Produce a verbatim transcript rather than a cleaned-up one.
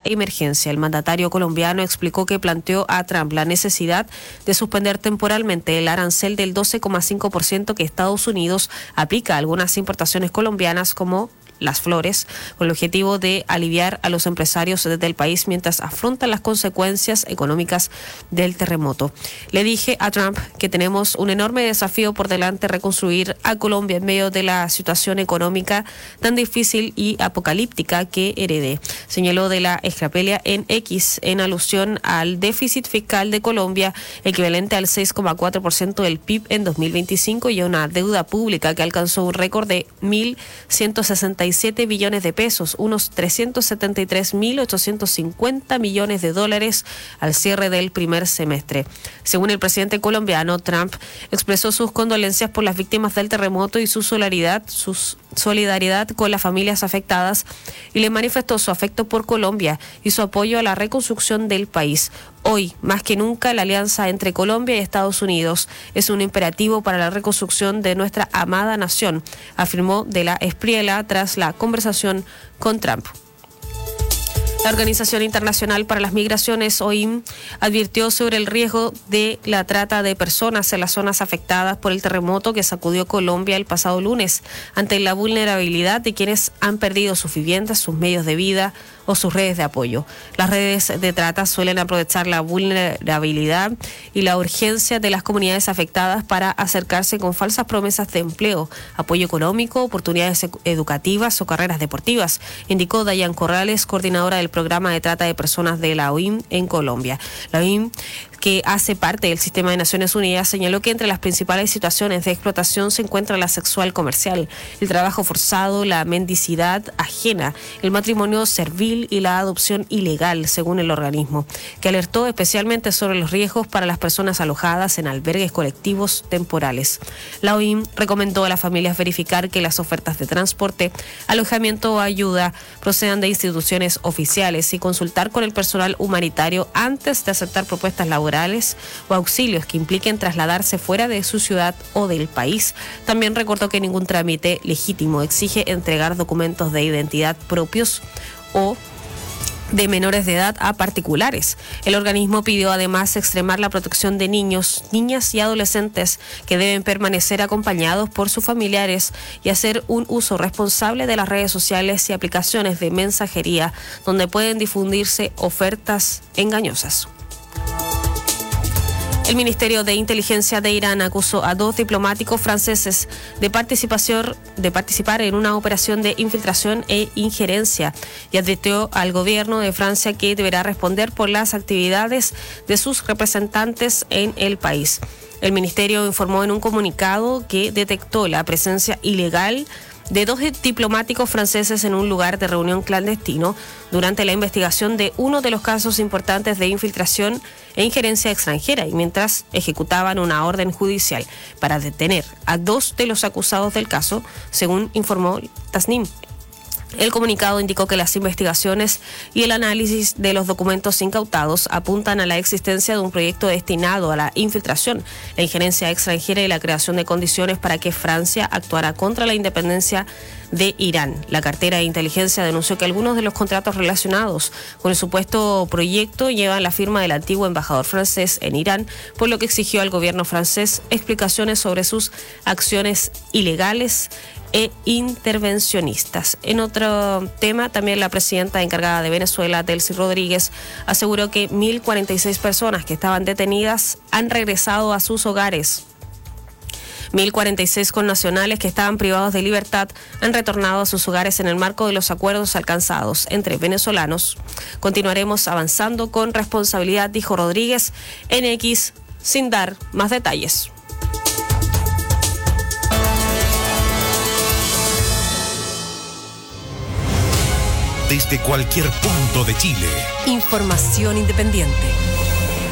emergencia. El mandatario colombiano explicó que planteó a Trump la necesidad de suspender temporalmente el arancel del doce coma cinco por ciento que Estados Unidos aplica a algunas importaciones colombianas como las flores, con el objetivo de aliviar a los empresarios desde el país mientras afrontan las consecuencias económicas del terremoto. Le dije a Trump que tenemos un enorme desafío por delante, reconstruir a Colombia en medio de la situación económica tan difícil y apocalíptica que heredé. Señaló de la escrapelia en X en alusión al déficit fiscal de Colombia, equivalente al seis coma cuatro por ciento del P I B en dos mil veinticinco y a una deuda pública que alcanzó un récord de mil ciento sesenta y siete billones de pesos, unos trescientos setenta y tres mil ochocientos cincuenta millones de dólares al cierre del primer semestre. Según el presidente colombiano, Trump expresó sus condolencias por las víctimas del terremoto y su solidaridad, su solidaridad con las familias afectadas, y le manifestó su afecto por Colombia y su apoyo a la reconstrucción del país. Hoy, más que nunca, la alianza entre Colombia y Estados Unidos es un imperativo para la reconstrucción de nuestra amada nación, afirmó de la Espriella tras la conversación con Trump. La Organización Internacional para las Migraciones, O I M, advirtió sobre el riesgo de la trata de personas en las zonas afectadas por el terremoto que sacudió Colombia el pasado lunes, ante la vulnerabilidad de quienes han perdido sus viviendas, sus medios de vida o sus redes de apoyo. Las redes de trata suelen aprovechar la vulnerabilidad y la urgencia de las comunidades afectadas para acercarse con falsas promesas de empleo, apoyo económico, oportunidades educativas o carreras deportivas, indicó Dayan Corrales, coordinadora del programa de trata de personas de la O I M en Colombia. La O I M, que hace parte del sistema de Naciones Unidas, señaló que entre las principales situaciones de explotación se encuentra la sexual comercial, el trabajo forzado, la mendicidad ajena, el matrimonio servil y la adopción ilegal, según el organismo, que alertó especialmente sobre los riesgos para las personas alojadas en albergues colectivos temporales. La O I M recomendó a las familias verificar que las ofertas de transporte, alojamiento o ayuda procedan de instituciones oficiales y consultar con el personal humanitario antes de aceptar propuestas laborales o auxilios que impliquen trasladarse fuera de su ciudad o del país. También recordó que ningún trámite legítimo exige entregar documentos de identidad propios o de menores de edad a particulares. El organismo pidió además extremar la protección de niños, niñas y adolescentes que deben permanecer acompañados por sus familiares y hacer un uso responsable de las redes sociales y aplicaciones de mensajería donde pueden difundirse ofertas engañosas. El Ministerio de Inteligencia de Irán acusó a dos diplomáticos franceses de participación, de participar en una operación de infiltración e injerencia y advirtió al gobierno de Francia que deberá responder por las actividades de sus representantes en el país. El ministerio informó en un comunicado que detectó la presencia ilegal de dos diplomáticos franceses en un lugar de reunión clandestino durante la investigación de uno de los casos importantes de infiltración e injerencia extranjera y mientras ejecutaban una orden judicial para detener a dos de los acusados del caso, según informó Tasnim. El comunicado indicó que las investigaciones y el análisis de los documentos incautados apuntan a la existencia de un proyecto destinado a la infiltración, la injerencia extranjera y la creación de condiciones para que Francia actuara contra la independencia de Irán. La cartera de inteligencia denunció que algunos de los contratos relacionados con el supuesto proyecto llevan la firma del antiguo embajador francés en Irán, por lo que exigió al gobierno francés explicaciones sobre sus acciones ilegales e intervencionistas. En otro tema, también la presidenta encargada de Venezuela, Delcy Rodríguez, aseguró que mil cuarenta y seis personas que estaban detenidas han regresado a sus hogares. mil cuarenta y seis connacionales que estaban privados de libertad han retornado a sus hogares en el marco de los acuerdos alcanzados entre venezolanos. Continuaremos avanzando con responsabilidad, dijo Rodríguez en X, sin dar más detalles. Desde cualquier punto de Chile. Información independiente.